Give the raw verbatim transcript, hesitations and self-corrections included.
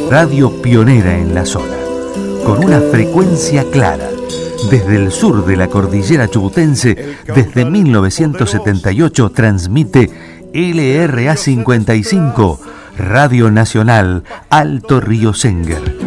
Radio pionera en la zona, con una frecuencia clara. Desde el sur de la cordillera chubutense, desde mil novecientos setenta y ocho transmite L R A cincuenta y cinco, Radio Nacional Alto Río Senguer.